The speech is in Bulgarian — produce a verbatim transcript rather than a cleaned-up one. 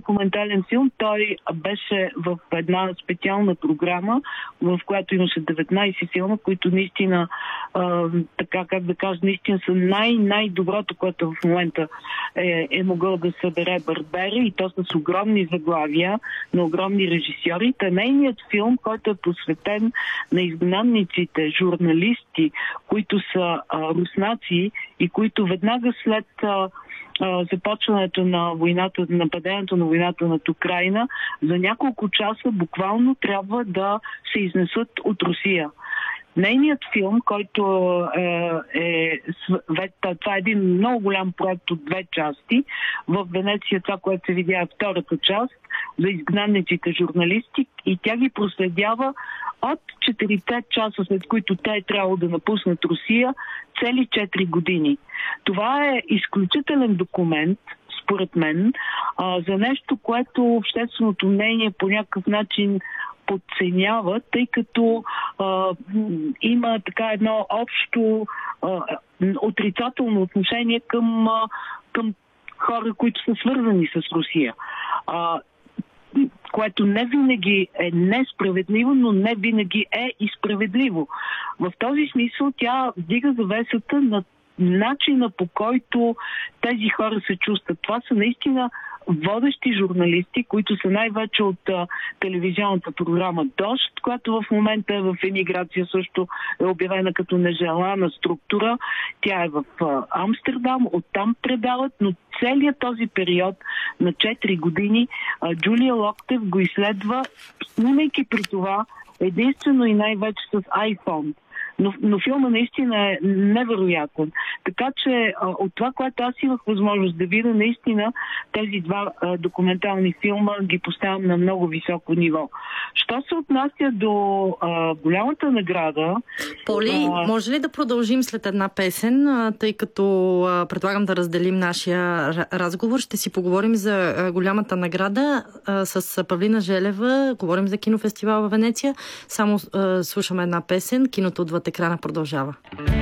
документален филм. Той беше в една специална програма, в която имаше деветнайсет филма, които наистина, а, така как да кажа, наистина са най-най-доброто, което в момента е, е могъл да събере Барбера, и то с огромни заглавия на огромни режисьори. Та нейният филм, който е посветен на изгнанниците, журналисти, които са а, руснаци и които веднага след а, а, започването на войната, нападението на войната над Украйна, за няколко часа буквално трябва да се изнесат от Русия. Нейният филм, който е, е, това е един много голям проект от две части. В Венеция това, което се видя, е втората част за изгнанниците журналисти, и тя ги проследява от четирите часа, след които те е трябвало да напуснат Русия, цели четири години. Това е изключителен документ, според мен, а, за нещо, което общественото мнение по някакъв начин подценява, тъй като а, има така едно общо а, отрицателно отношение към, а, към хора, които са свързани с Русия. А, което не винаги е несправедливо, но не винаги е и справедливо. В този смисъл тя вдига завесата на начина, по който тези хора се чувстват. Това са наистина водещи журналисти, които са най-вече от а, телевизионната програма Дожд, която в момента е в емиграция, също е обявена като нежелана структура. Тя е в а, Амстердам, оттам предават, но целият този период на четири години а, Джулия Локтев го изследва, снимайки при това единствено и най-вече с iPhone. Но, но филма наистина е невероятен. Така че а, от това, което аз имах възможност да видя, наистина тези два а, документални филма ги поставям на много високо ниво. Що се отнася до а, голямата награда... Поли, а... може ли да продължим след една песен, а, тъй като а, предлагам да разделим нашия разговор. Ще си поговорим за а, голямата награда а, с Павлина Желева. Говорим за кинофестивал във Венеция. Само а, слушаме една песен. Киното отвъд екрана продължава.